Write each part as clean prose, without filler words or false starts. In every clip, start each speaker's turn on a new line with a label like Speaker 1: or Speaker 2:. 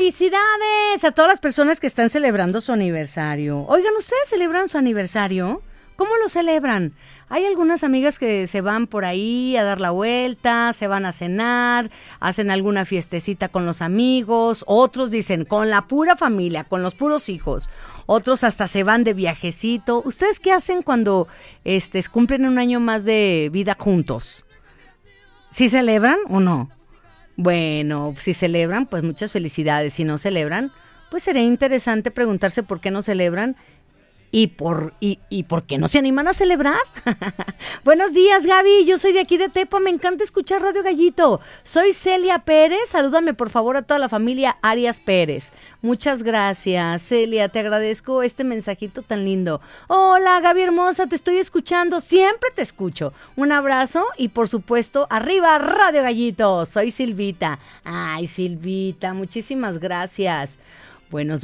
Speaker 1: ¡Felicidades a todas las personas que están celebrando su aniversario! Oigan, ¿ustedes celebran su aniversario? ¿Cómo lo celebran? Hay algunas amigas que se van por ahí a dar la vuelta, se van a cenar, hacen alguna fiestecita con los amigos, otros dicen con la pura familia, con los puros hijos, otros hasta se van de viajecito. ¿Ustedes qué hacen cuando cumplen un año más de vida juntos? ¿Sí celebran o no? Bueno, si celebran, pues muchas felicidades. Si no celebran, pues sería interesante preguntarse por qué no celebran y por qué no se animan a celebrar. Buenos días, Gaby. Yo soy de aquí de Tepa. Me encanta escuchar Radio Gallito. Soy Celia Pérez. Salúdame, por favor, a toda la familia Arias Pérez. Muchas gracias, Celia. Te agradezco este mensajito tan lindo. Hola, Gaby hermosa. Te estoy escuchando. Siempre te escucho. Un abrazo y, por supuesto, arriba Radio Gallito. Soy Silvita. Ay, Silvita, muchísimas gracias. Buenos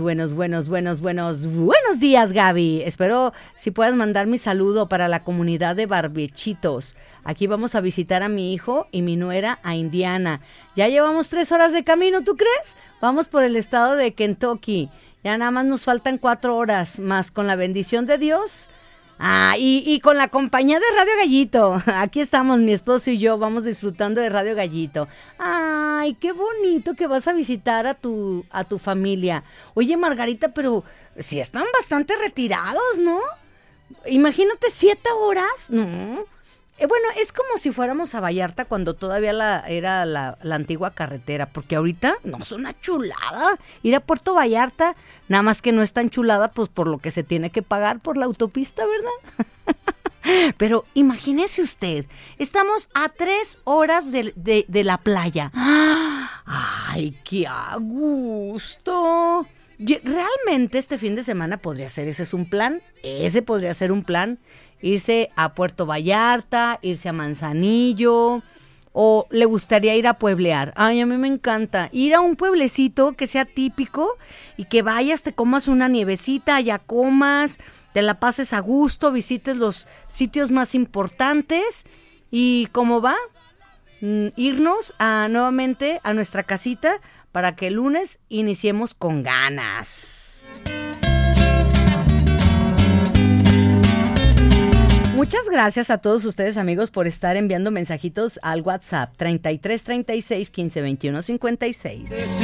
Speaker 1: días, Gaby. Espero si puedas mandar mi saludo para la comunidad de Barbechitos. Aquí vamos a visitar a mi hijo y mi nuera a Indiana. Ya llevamos 3 horas de camino, ¿tú crees? Vamos por el estado de Kentucky. Ya nada más nos faltan 4 horas más, con la bendición de Dios. Y con la compañía de Radio Gallito. Aquí estamos, mi esposo y yo, vamos disfrutando de Radio Gallito. Ay, qué bonito que vas a visitar a tu familia. Oye, Margarita, pero sí están bastante retirados, ¿no? Imagínate 7 horas, ¿no? Bueno, es como si fuéramos a Vallarta cuando todavía era la antigua carretera, porque ahorita no es una chulada ir a Puerto Vallarta, nada más que no es tan chulada pues por lo que se tiene que pagar por la autopista, ¿verdad? Pero imagínese usted, estamos a 3 horas de la playa. ¡Ay, qué a gusto! Realmente este fin de semana podría ser, ese podría ser un plan. Irse a Puerto Vallarta, irse a Manzanillo, o le gustaría ir a pueblear. Ay, a mí me encanta ir a un pueblecito que sea típico y que vayas, te comas una nievecita, allá comas, te la pases a gusto, visites los sitios más importantes y ¿cómo va? Irnos nuevamente a nuestra casita para que el lunes iniciemos con ganas. Muchas gracias a todos ustedes, amigos, por estar enviando mensajitos al WhatsApp 33 36 15 21 56.